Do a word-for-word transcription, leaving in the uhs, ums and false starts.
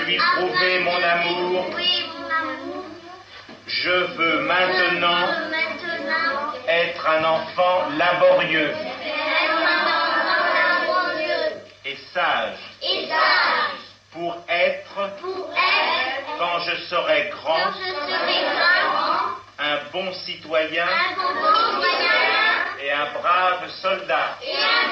lui prouver mon amour, je veux maintenant être un enfant laborieux et sage pour être, quand je serai grand, un bon citoyen et un brave soldat.